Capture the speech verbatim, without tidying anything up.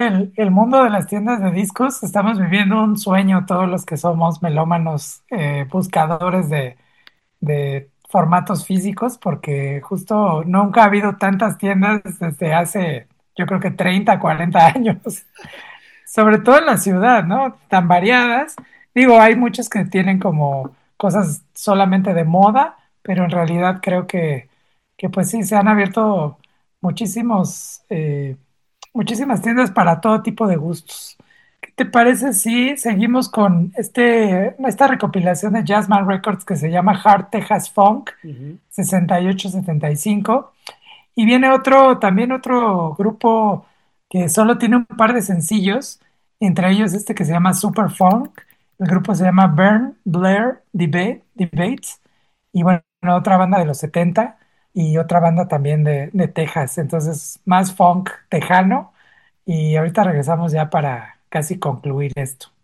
el, el mundo de las tiendas de discos, estamos viviendo un sueño todos los que somos melómanos, eh, buscadores de, de formatos físicos, porque justo nunca ha habido tantas tiendas desde hace, yo creo que treinta cuarenta años, sobre todo en la ciudad, ¿no? Tan variadas. Digo, hay muchas que tienen como cosas solamente de moda, pero en realidad creo que, que pues sí, se han abierto muchísimos, eh, muchísimas tiendas para todo tipo de gustos. ¿Qué te parece si seguimos con este, esta recopilación de Jazzman Records que se llama Hard Texas Funk Ujú. sesenta y ocho setenta y cinco? Y viene otro, también otro grupo que solo tiene un par de sencillos, entre ellos este que se llama Super Funk, el grupo se llama Burn Blair Debate, Debates, y bueno, otra banda de los setenta y otra banda también de, de Texas, entonces más funk tejano, y ahorita regresamos ya para casi concluir esto.